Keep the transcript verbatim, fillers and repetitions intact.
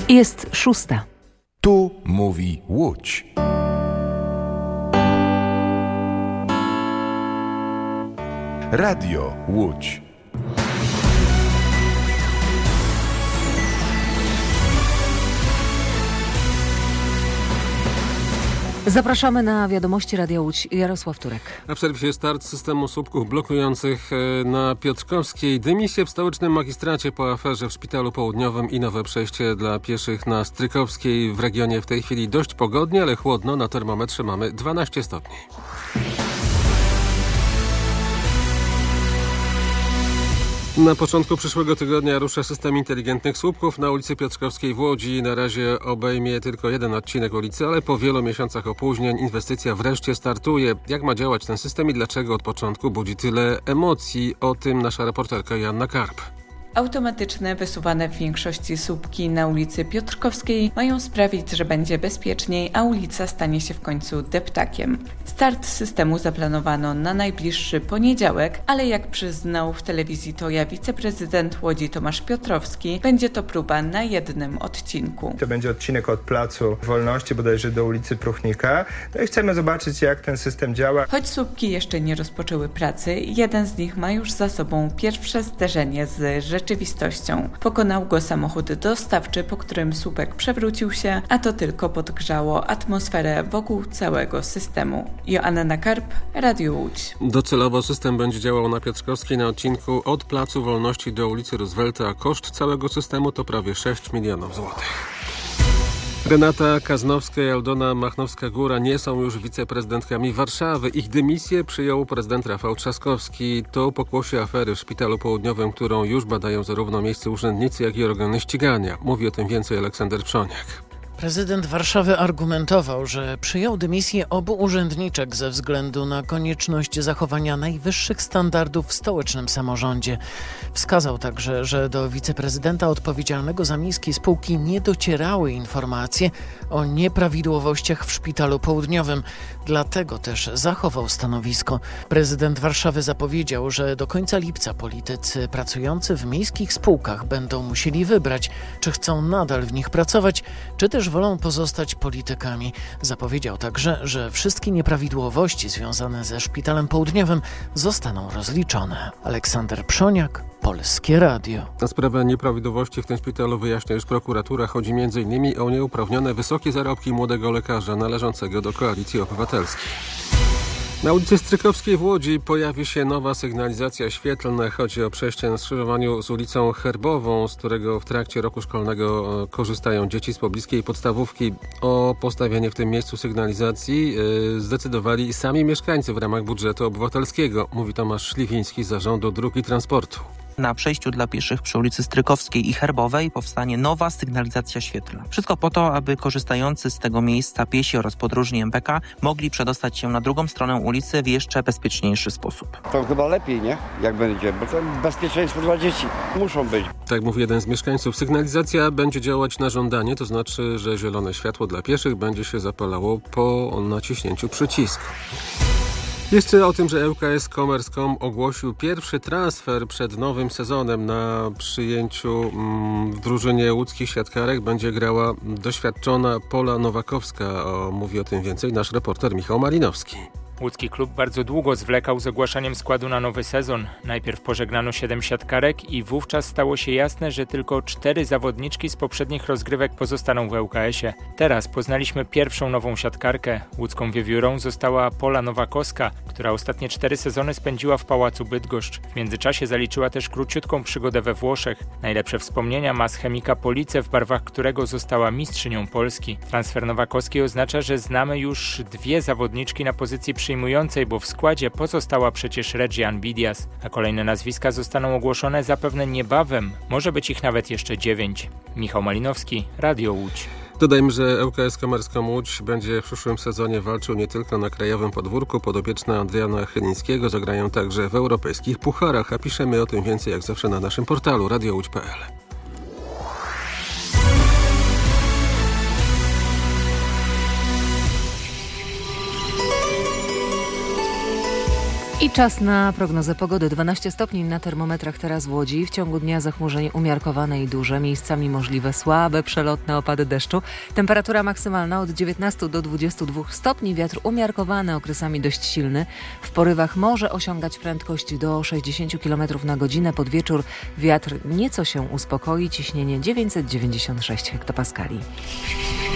Jest szósta. Tu mówi Łódź. Radio Łódź. Zapraszamy na wiadomości Radia Łódź. Jarosław Turek. A w serwisie start systemu słupków blokujących na Piotrkowskiej. Dymisję w stołecznym magistracie po aferze w Szpitalu Południowym i nowe przejście dla pieszych na Strykowskiej. W regionie w tej chwili dość pogodnie, ale chłodno. Na termometrze mamy dwanaście stopni. Na początku przyszłego tygodnia rusza system inteligentnych słupków na ulicy Piotrkowskiej w Łodzi. Na razie obejmie tylko jeden odcinek ulicy, ale po wielu miesiącach opóźnień inwestycja wreszcie startuje. Jak ma działać ten system i dlaczego od początku budzi tyle emocji? O tym nasza reporterka Joanna Karp. Automatyczne, wysuwane w większości słupki na ulicy Piotrkowskiej mają sprawić, że będzie bezpieczniej, a ulica stanie się w końcu deptakiem. Start systemu zaplanowano na najbliższy poniedziałek, ale jak przyznał w telewizji Toja wiceprezydent Łodzi Tomasz Piotrowski, będzie to próba na jednym odcinku. To będzie odcinek od Placu Wolności, bodajże do ulicy Pruchnika. No i chcemy zobaczyć, jak ten system działa. Choć słupki jeszcze nie rozpoczęły pracy, jeden z nich ma już za sobą pierwsze zderzenie z rzeczywistością. Pokonał go samochód dostawczy, po którym słupek przewrócił się, a to tylko podgrzało atmosferę wokół całego systemu. Joanna Karp, Radio Łódź. Docelowo system będzie działał na Piotrkowskiej na odcinku od Placu Wolności do ulicy Roosevelta, a koszt całego systemu to prawie sześć milionów złotych. Renata Kaznowska i Aldona Machnowska-Góra nie są już wiceprezydentkami Warszawy. Ich dymisję przyjął prezydent Rafał Trzaskowski. To pokłosie afery w Szpitalu Południowym, którą już badają zarówno miejscy urzędnicy, jak i organy ścigania. Mówi o tym więcej Aleksander Przoniak. Prezydent Warszawy argumentował, że przyjął dymisję obu urzędniczek ze względu na konieczność zachowania najwyższych standardów w stołecznym samorządzie. Wskazał także, że do wiceprezydenta odpowiedzialnego za miejskie spółki nie docierały informacje o nieprawidłowościach w Szpitalu Południowym. Dlatego też zachował stanowisko. Prezydent Warszawy zapowiedział, że do końca lipca politycy pracujący w miejskich spółkach będą musieli wybrać, czy chcą nadal w nich pracować, czy też wolą pozostać politykami. Zapowiedział także, że wszystkie nieprawidłowości związane ze Szpitalem Południowym zostaną rozliczone. Aleksander Przoniak, Polskie Radio. Na sprawę nieprawidłowości w tym szpitalu wyjaśnia już prokuratura. Chodzi między innymi o nieuprawnione wysokie zarobki młodego lekarza należącego do Koalicji Obywatelskiej. Na ulicy Strykowskiej w Łodzi pojawi się nowa sygnalizacja świetlna. Chodzi o przejście na skrzyżowaniu z ulicą Herbową, z którego w trakcie roku szkolnego korzystają dzieci z pobliskiej podstawówki. O postawienie w tym miejscu sygnalizacji zdecydowali sami mieszkańcy w ramach budżetu obywatelskiego, mówi Tomasz Szliwiński z Zarządu Dróg i Transportu. Na przejściu dla pieszych przy ulicy Strykowskiej i Herbowej powstanie nowa sygnalizacja świetlna. Wszystko po to, aby korzystający z tego miejsca piesi oraz podróżni M P K mogli przedostać się na drugą stronę ulicy w jeszcze bezpieczniejszy sposób. To chyba lepiej, nie? Jak będzie, bo to bezpieczeństwo dla dzieci muszą być. Tak mówi jeden z mieszkańców. Sygnalizacja będzie działać na żądanie, to znaczy, że zielone światło dla pieszych będzie się zapalało po naciśnięciu przycisku. Jeszcze o tym, że L K S Commerce kropka com ogłosił pierwszy transfer przed nowym sezonem. Na przyjęciu mm, w drużynie łódzkich siatkarek będzie grała doświadczona Pola Nowakowska. O, mówi o tym więcej nasz reporter Michał Malinowski. Łódzki klub bardzo długo zwlekał z ogłaszaniem składu na nowy sezon. Najpierw pożegnano siedem siatkarek i wówczas stało się jasne, że tylko cztery zawodniczki z poprzednich rozgrywek pozostaną w L K S ie. Teraz poznaliśmy pierwszą nową siatkarkę. Łódzką wiewiórą została Pola Nowakowska, która ostatnie cztery sezony spędziła w Pałacu Bydgoszcz. W międzyczasie zaliczyła też króciutką przygodę we Włoszech. Najlepsze wspomnienia ma z Chemika Police, w barwach którego została mistrzynią Polski. Transfer Nowakowskiej oznacza, że znamy już dwie zawodniczki na pozycji przyjmującej, bo w składzie pozostała przecież Regian Bidias, a kolejne nazwiska zostaną ogłoszone zapewne niebawem. Może być ich nawet jeszcze dziewięć. Michał Malinowski, Radio Łódź. Dodajmy, że L K S Commerce kropka com Łódź będzie w przyszłym sezonie walczył nie tylko na krajowym podwórku. Podopieczne Adriana Chylińskiego zagrają także w europejskich pucharach, a piszemy o tym więcej jak zawsze na naszym portalu radio łódź kropka p l. I czas na prognozę pogody. dwanaście stopni na termometrach teraz w Łodzi. W ciągu dnia zachmurzenie umiarkowane i duże. Miejscami możliwe słabe, przelotne opady deszczu. Temperatura maksymalna od dziewiętnastu do dwudziestu dwóch stopni. Wiatr umiarkowany, okresami dość silny. W porywach może osiągać prędkość do sześćdziesiąt kilometrów na godzinę. Pod wieczór wiatr nieco się uspokoi. Ciśnienie dziewięćset dziewięćdziesiąt sześć hektopaskali.